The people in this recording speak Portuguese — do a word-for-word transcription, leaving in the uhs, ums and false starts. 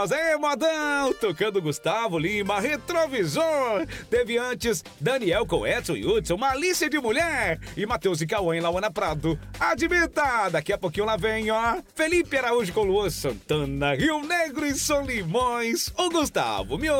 Aê, modão! Tocando Gustavo Lima, Retrovisor. Teve antes Daniel com Edson e Hudson, Malícia de Mulher. E Matheus e Cauã em Lauana Prado. Admita! Daqui a pouquinho lá vem, ó. Felipe Araújo com Luan Santana, Rio Negro e Solimões. O Gustavo, meu